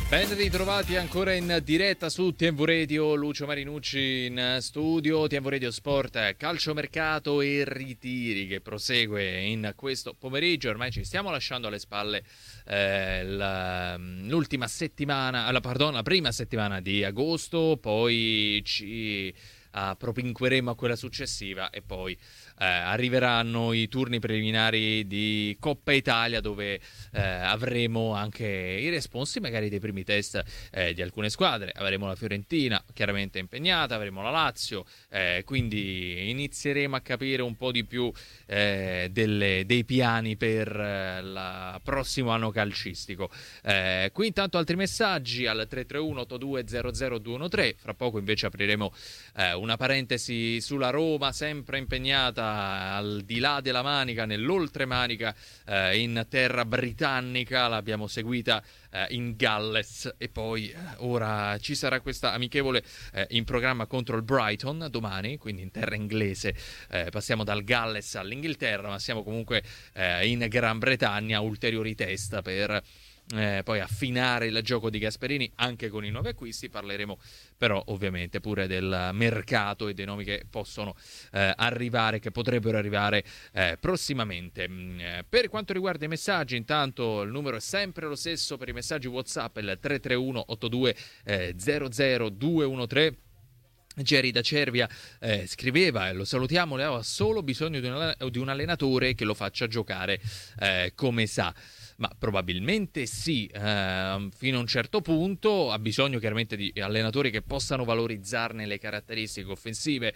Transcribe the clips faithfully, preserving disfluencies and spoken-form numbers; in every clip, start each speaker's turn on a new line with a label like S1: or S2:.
S1: Ben ritrovati ancora in diretta su T V Radio, Lucio Marinucci in studio, T V Radio Sport, calciomercato e ritiri che prosegue in questo pomeriggio. Ormai ci stiamo lasciando alle spalle eh, la, l'ultima settimana, la, pardon, la prima settimana di agosto, poi ci uh, propinqueremo a quella successiva e poi Eh, arriveranno i turni preliminari di Coppa Italia dove eh, avremo anche i responsi magari dei primi test eh, di alcune squadre. Avremo la Fiorentina chiaramente impegnata, avremo la Lazio, eh, quindi inizieremo a capire un po' di più eh, delle, dei piani per eh, il prossimo anno calcistico. Eh, qui intanto altri messaggi al tre tre uno otto due zero zero due uno tre. Fra poco invece apriremo eh, una parentesi sulla Roma, sempre impegnata al di là della Manica, nell'oltremanica, eh, in terra britannica. L'abbiamo seguita eh, in Galles e poi eh, ora ci sarà questa amichevole eh, in programma contro il Brighton domani, quindi in terra inglese. Eh, passiamo dal Galles all'Inghilterra, ma siamo comunque eh, in Gran Bretagna, ulteriori test per Eh, poi affinare il gioco di Gasperini anche con i nuovi acquisti. Parleremo però ovviamente pure del mercato e dei nomi che possono eh, arrivare, che potrebbero arrivare eh, prossimamente. Eh, per quanto riguarda i messaggi, intanto il numero è sempre lo stesso per i messaggi WhatsApp, il tre tre uno otto due zero zero due uno tre. Jerry da Cervia eh, scriveva, e lo salutiamo, Leo ha solo bisogno di un, di un allenatore che lo faccia giocare eh, come sa. Ma probabilmente sì, eh, fino a un certo punto. Ha bisogno chiaramente di allenatori che possano valorizzarne le caratteristiche offensive.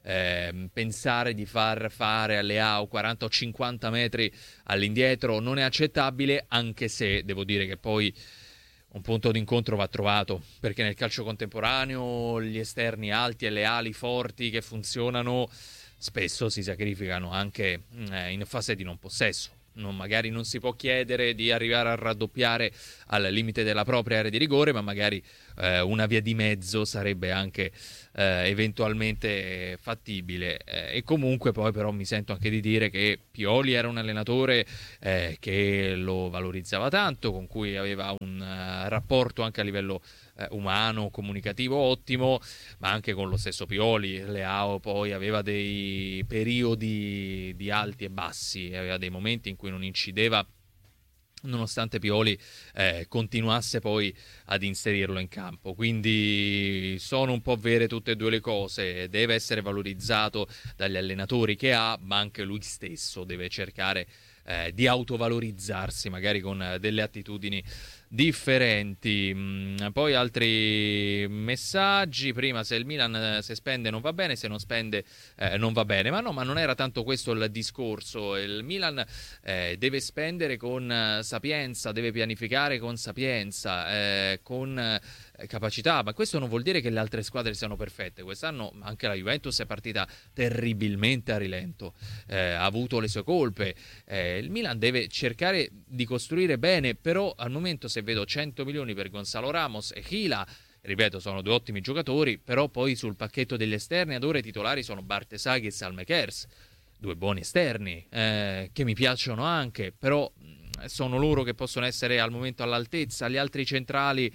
S1: Eh, pensare di far fare alle A O quaranta o cinquanta metri all'indietro non è accettabile, anche se devo dire che poi un punto d'incontro va trovato, perché nel calcio contemporaneo gli esterni alti e le ali forti che funzionano spesso si sacrificano anche eh, in fase di non possesso. Non, magari non si può chiedere di arrivare a raddoppiare al limite della propria area di rigore, ma magari eh, una via di mezzo sarebbe anche eh, eventualmente fattibile. Eh, e comunque poi però mi sento anche di dire che Pioli era un allenatore eh, che lo valorizzava tanto, con cui aveva un uh, rapporto anche a livello eh, umano, comunicativo ottimo, ma anche con lo stesso Pioli Leao poi aveva dei periodi di alti e bassi, aveva dei momenti in cui non incideva, nonostante Pioli eh, continuasse poi ad inserirlo in campo. Quindi sono un po' vere tutte e due le cose. Deve essere valorizzato dagli allenatori che ha, ma anche lui stesso deve cercare eh, di autovalorizzarsi, magari con eh, delle attitudini differenti. Mm, poi altri messaggi. Prima, se il Milan se spende non va bene, se non spende eh, non va bene. Ma no, ma non era tanto questo il discorso. Il Milan eh, deve spendere con eh, sapienza, deve pianificare con sapienza, eh, con eh, capacità, ma questo non vuol dire che le altre squadre siano perfette. Quest'anno anche la Juventus è partita terribilmente a rilento, eh, ha avuto le sue colpe. Eh, il Milan deve cercare di costruire bene, però al momento, se vedo cento milioni per Gonzalo Ramos e Gila, ripeto, sono due ottimi giocatori, però poi sul pacchetto degli esterni ad ora i titolari sono Bartesaghi e Salmekers, due buoni esterni eh, che mi piacciono anche, però sono loro che possono essere al momento all'altezza. Gli altri centrali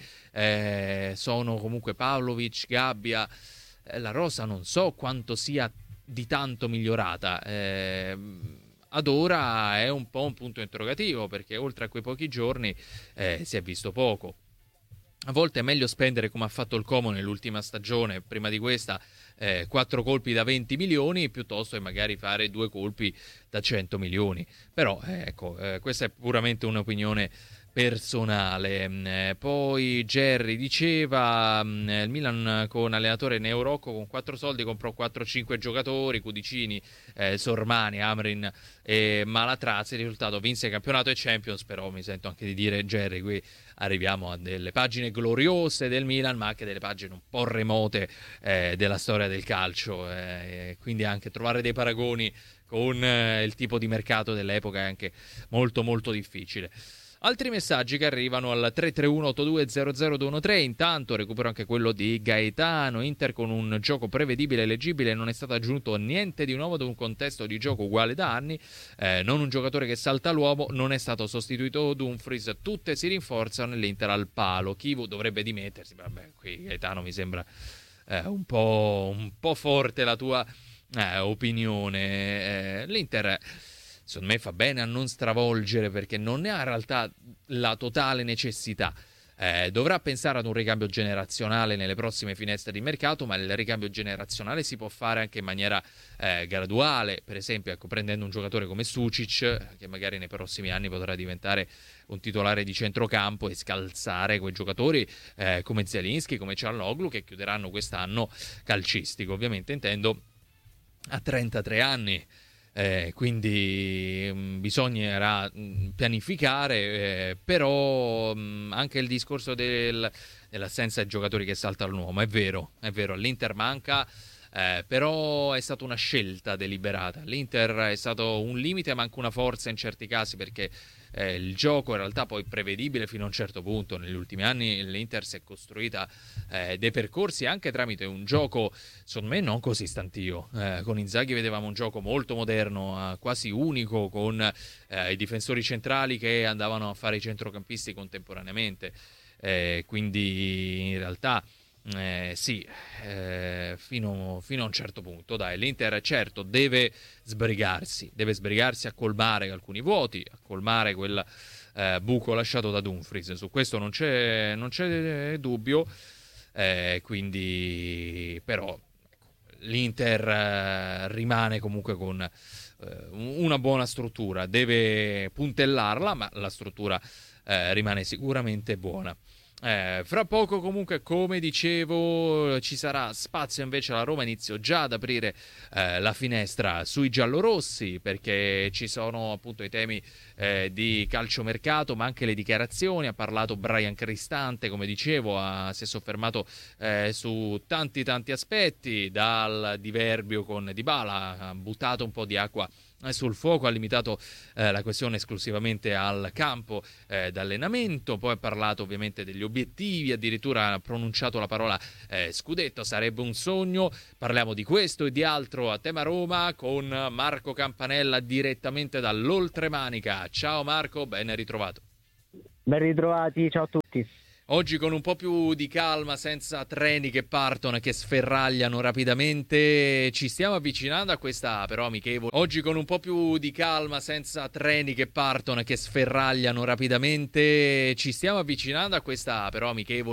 S1: eh, sono comunque Pavlovic, Gabbia. Eh, la rosa non so quanto sia di tanto migliorata. Eh, ad ora è un po' un punto interrogativo, perché oltre a quei pochi giorni eh, si è visto poco. A volte è meglio spendere, come ha fatto il Como nell'ultima stagione, prima di questa, eh, quattro colpi da venti milioni, piuttosto che magari fare due colpi da cento milioni. Però, eh, ecco, eh, questa è puramente un'opinione personale. Eh, poi Jerry diceva eh, il Milan con allenatore Neo Rocco con quattro soldi comprò quattro cinque giocatori, Cudicini, eh, Sormani, Amrin e Malatrazzi. Il risultato: vinse campionato e Champions. Però mi sento anche di dire, Jerry, qui arriviamo a delle pagine gloriose del Milan, ma anche delle pagine un po' remote eh, della storia del calcio, eh, quindi anche trovare dei paragoni con eh, il tipo di mercato dell'epoca è anche molto molto difficile. Altri messaggi che arrivano al tre tre uno otto due zero zero due uno tre. Intanto recupero anche quello di Gaetano. Inter con un gioco prevedibile e leggibile, non è stato aggiunto niente di nuovo ad un contesto di gioco uguale da anni, eh, non un giocatore che salta l'uomo, non è stato sostituito Dumfries, tutte si rinforzano nell'Inter al palo. Kivu dovrebbe dimettersi. Vabbè, qui Gaetano mi sembra eh, un po', un po' forte la tua eh, opinione. Eh, L'Inter secondo me fa bene a non stravolgere, perché non ne ha in realtà la totale necessità. Eh, dovrà pensare ad un ricambio generazionale nelle prossime finestre di mercato, ma il ricambio generazionale si può fare anche in maniera eh, graduale, per esempio ecco, prendendo un giocatore come Sucic, che magari nei prossimi anni potrà diventare un titolare di centrocampo, e scalzare quei giocatori eh, come Zielinski, come Çalhanoğlu, che chiuderanno quest'anno calcistico, ovviamente intendo a trentatré anni. Eh, quindi mh, bisognerà mh, pianificare, eh, però mh, anche il discorso del, dell'assenza di giocatori che saltano l'uomo è vero, è vero, all'Inter manca, eh, però è stata una scelta deliberata. L'Inter è stato un limite ma anche una forza in certi casi, perché eh, il gioco in realtà poi prevedibile fino a un certo punto. Negli ultimi anni l'Inter si è costruita eh, dei percorsi anche tramite un gioco secondo me non così stantio. Eh, con Inzaghi vedevamo un gioco molto moderno, eh, quasi unico, con eh, i difensori centrali che andavano a fare i centrocampisti contemporaneamente, eh, quindi in realtà Eh, sì, eh, fino, fino a un certo punto, dai, l'Inter certo deve sbrigarsi, deve sbrigarsi a colmare alcuni vuoti, a colmare quel eh, buco lasciato da Dumfries, su questo non c'è, non c'è dubbio, eh, quindi però l'Inter eh, rimane comunque con eh, una buona struttura, deve puntellarla, ma la struttura eh, rimane sicuramente buona. Eh, fra poco comunque, come dicevo, ci sarà spazio invece alla Roma. Inizio già ad aprire eh, la finestra sui giallorossi, perché ci sono appunto i temi eh, di calciomercato, ma anche le dichiarazioni. Ha parlato Bryan Cristante, come dicevo, ha, si è soffermato eh, su tanti tanti aspetti, dal diverbio con Dybala, ha buttato un po' di acqua sul fuoco, ha limitato eh, la questione esclusivamente al campo eh, d'allenamento, poi ha parlato ovviamente degli obiettivi, addirittura ha pronunciato la parola eh, scudetto, sarebbe un sogno. Parliamo di questo e di altro a Tema Roma con Marco Campanella direttamente dall'Oltremanica. Ciao Marco, ben ritrovato.
S2: Ben ritrovati, ciao a tutti.
S1: Oggi con un po' più di calma, senza treni che partono e che sferragliano rapidamente, ci stiamo avvicinando a questa però amichevole. Oggi con un po' più di calma, senza treni che partono e che sferragliano rapidamente, ci stiamo avvicinando a questa però amichevole